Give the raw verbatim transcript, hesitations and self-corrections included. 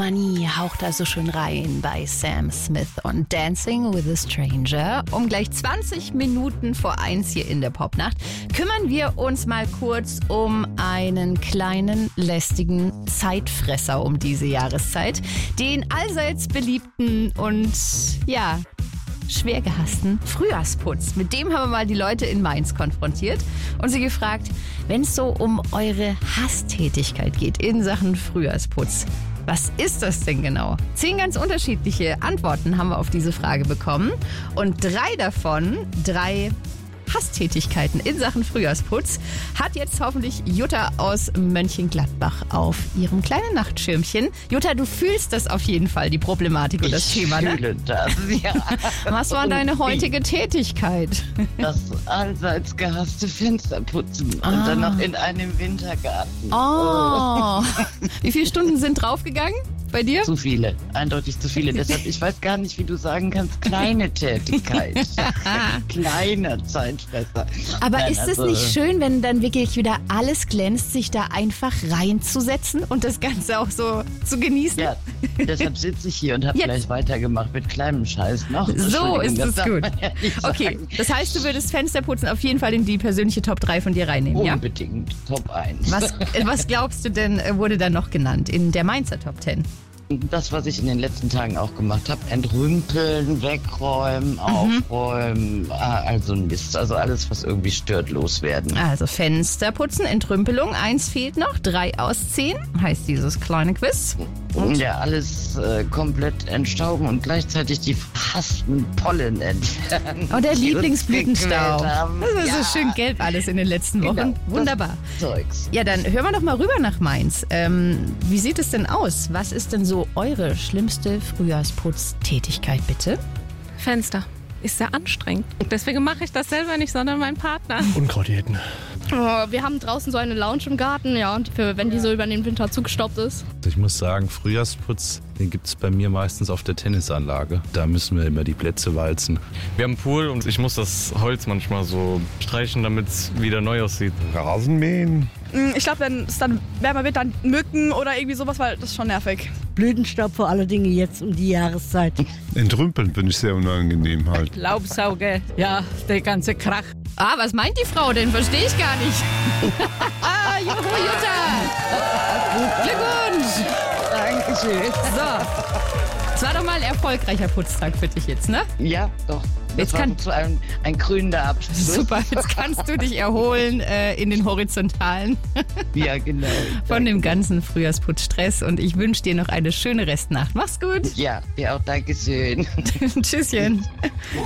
Melanie haucht da so schön rein bei Sam Smith und Dancing with a Stranger. Um gleich zwanzig Minuten vor eins hier in der Popnacht kümmern wir uns mal kurz um einen kleinen, lästigen Zeitfresser um diese Jahreszeit. Den allseits beliebten und, ja, schwer gehassten Frühjahrsputz. Mit dem haben wir mal die Leute in Mainz konfrontiert und sie gefragt, wenn es so um eure Hasstätigkeit geht in Sachen Frühjahrsputz, was ist das denn genau? Zehn ganz unterschiedliche Antworten haben wir auf diese Frage bekommen und drei davon, drei Hasstätigkeiten in Sachen Frühjahrsputz, hat jetzt hoffentlich Jutta aus Mönchengladbach auf ihrem kleinen Nachtschirmchen. Jutta, du fühlst das auf jeden Fall, die Problematik und das ich Thema, ne? fühle das, ja. Was war deine heutige Tätigkeit? Das allseits gehasste Fensterputzen Ah. und dann noch in einem Wintergarten. Oh, wie viele Stunden sind draufgegangen bei dir? Zu viele, eindeutig zu viele. Deshalb, ich weiß gar nicht, wie du sagen kannst, kleine Tätigkeit. Kleiner Zeitfresser. Aber Nein, ist es also, nicht schön, wenn dann wirklich wieder alles glänzt, sich da einfach reinzusetzen und das Ganze auch so zu genießen? Ja, deshalb sitze ich hier und habe Jetzt. gleich weitergemacht mit kleinem Scheiß noch. So ist es gut. Ja Okay, das heißt, du würdest Fensterputzen auf jeden Fall in die persönliche Top drei von dir reinnehmen, ja? Unbedingt, Top eins. Was, was glaubst du denn, äh, wurde dann noch genannt in der Mainzer Top zehn? Das, was ich in den letzten Tagen auch gemacht habe, entrümpeln, wegräumen, aufräumen, ah, also Mist, also alles, was irgendwie stört, loswerden. Also Fensterputzen, Entrümpelung, eins fehlt noch, drei aus zehn heißt dieses kleine Quiz. Ja, alles äh, komplett entstauben und gleichzeitig die verhassten Pollen entfernen. Oh, der die uns Lieblingsblütenstaub. gequält haben. Das ist Ja, so schön gelb alles in den letzten Wochen. genau, Wunderbar. das Zeugs. Ja, dann hören wir doch mal rüber nach Mainz. Ähm, wie sieht es denn aus? Was ist denn so eure schlimmste Frühjahrsputztätigkeit, bitte? Fenster. Ist sehr anstrengend. Deswegen mache ich das selber nicht, sondern mein Partner. Unkraut jäten. Oh, wir haben draußen so eine Lounge im Garten, ja, und für, wenn die so über den Winter zugestaubt ist. Ich muss sagen, Frühjahrsputz, den gibt es bei mir meistens auf der Tennisanlage. Da müssen wir immer die Plätze walzen. Wir haben einen Pool und ich muss das Holz manchmal so streichen, damit es wieder neu aussieht. Rasenmähen. Ich glaube, wenn es dann wärmer wird, dann Mücken oder irgendwie sowas, weil das ist schon nervig. Blütenstaub vor allen Dingen jetzt um die Jahreszeit. Entrümpeln finde ich sehr unangenehm halt. Laubsauge, ja, der ganze Krach. Ah, was meint die Frau denn? Verstehe ich gar nicht. ah, Juhu, Jutta. Glückwunsch. Dankeschön. So. Es war doch mal ein erfolgreicher Putztag für dich jetzt, ne? Ja, doch. Das Jetzt war kann- zu einem ein krönender Abschluss. Super, jetzt kannst du dich erholen äh, in den Horizontalen Ja, genau. von dem ganzen Frühjahrsputzstress und ich wünsche dir noch eine schöne Restnacht. Mach's gut. Ja, dir auch Dankeschön. Tschüsschen.